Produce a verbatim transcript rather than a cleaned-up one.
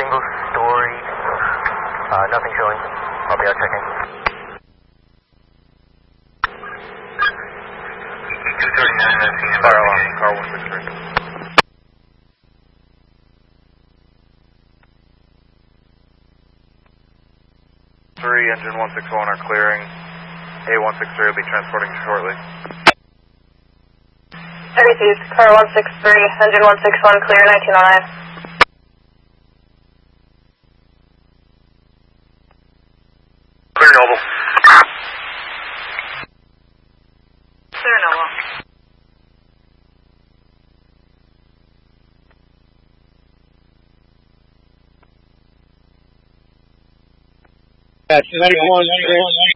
single story. Uh, nothing showing. I'll be out checking. two thirty-nine, I've seen fire alarm, car one six three. Three, engine one six one are clearing. A one six three will be transporting shortly. thirty-two, car one six three, engine one six one, clear nineteen oh nine. Clear Noble. Clear Noble. That's ninety-one.